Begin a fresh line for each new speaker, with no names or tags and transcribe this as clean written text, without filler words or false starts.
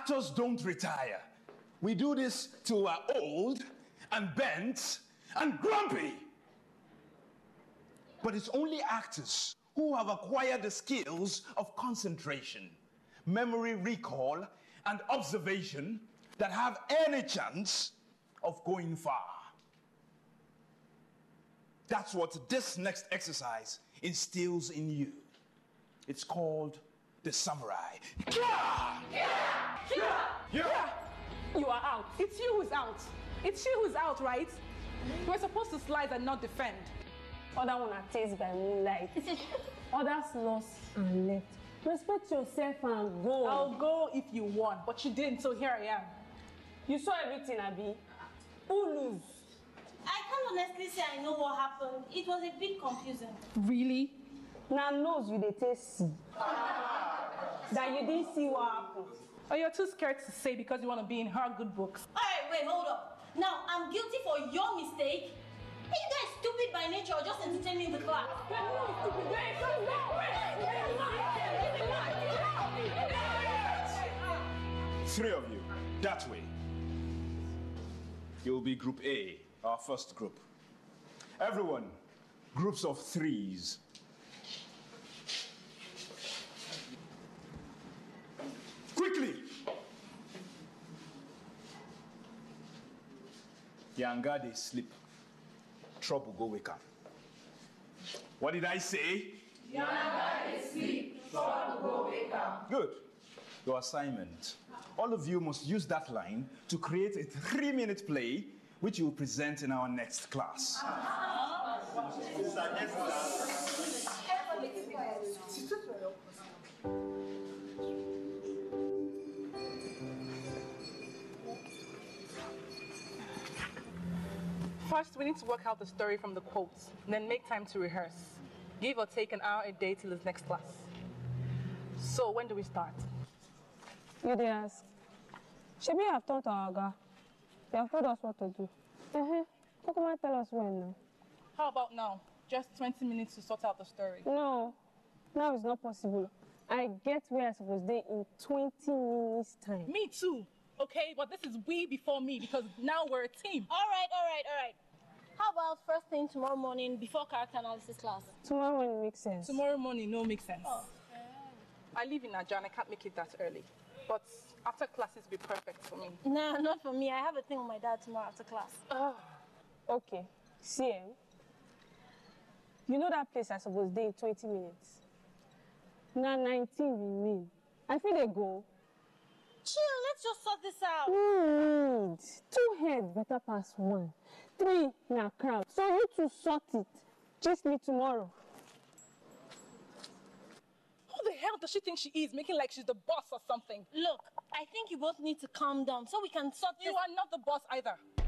Actors don't retire. We do this till we're old and bent and grumpy. But it's only actors who have acquired the skills of concentration, memory recall, and observation that have any chance of going far. That's what this next exercise instills in you. It's called the samurai.
You are out. It's you who's out. It's you who's out, right? We're supposed to slide and not defend.
Other one are taste by moonlight. Others lost and left. Respect yourself and go.
I'll go if you won, but you didn't, so here I am.
You saw everything, Abi. Who lose?
I can't honestly say I know what happened. It was a bit confusing.
Really?
Now knows you they taste see. That you didn't see what happened.
Or you're too scared to say because you want to be in her good books.
All right, wait, hold up. Now, I'm guilty for your mistake. Are you guys stupid by nature or just entertaining the class?
Three of you, that way. You'll be Group A, our first group. Everyone, groups of threes. Quickly! Yanga, they sleep. Trouble go wake up. What did I say?
Yanga, they sleep. Trouble go wake up.
Good. Your assignment. All of you must use that line to create a 3-minute play which you will present in our next class.
First, we need to work out the story from the quotes, then make time to rehearse. Give or take an hour a day till his next class. So, when do we start?
You did ask. Should we have told our guy? They have told us what to do. Kokoma tell us when now.
How about now? Just 20 minutes to sort out the story.
No, now it's not possible. I get where I'm supposed to be in 20 minutes time.
Me too. Okay, but this is we before me because now we're a team.
All right. How about first thing tomorrow morning before character analysis class?
Tomorrow when it makes sense.
Tomorrow morning, no makes sense.
Oh.
I live in Naija and I can't make it that early. But after classes will be perfect for me.
Nah, not for me. I have a thing with my dad tomorrow after class.
Oh.
Okay, see, you know that place I supposed to be in 20 minutes. Now 19 remain. I feel they go.
Chill, let's just sort this out.
Need 2 heads better pass 1. 3 na crowd. So you to sort it. Just me tomorrow.
Who the hell does she think she is, making like she's the boss or something?
Look, I think you both need to calm down so we can sort this.
You are not the boss either.